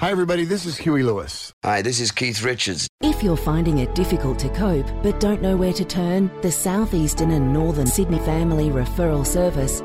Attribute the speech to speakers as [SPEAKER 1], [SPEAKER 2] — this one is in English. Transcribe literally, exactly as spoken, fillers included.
[SPEAKER 1] Hi, everybody. This is Huey Lewis.
[SPEAKER 2] Hi, this is Keith Richards.
[SPEAKER 3] If you're finding it difficult to cope but don't know where to turn, the Southeastern and Northern Sydney Family Referral Service